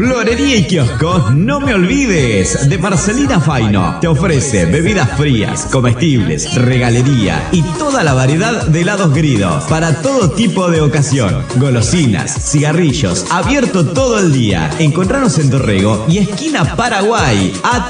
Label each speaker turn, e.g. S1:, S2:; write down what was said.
S1: Florería y kiosco, no me olvides, de Marcelina Faino. Te ofrece bebidas frías, comestibles, regalería y toda la variedad de helados Grido para todo tipo de ocasión. Golosinas, cigarrillos, abierto todo el día. Encontranos en Dorrego y esquina Paraguay.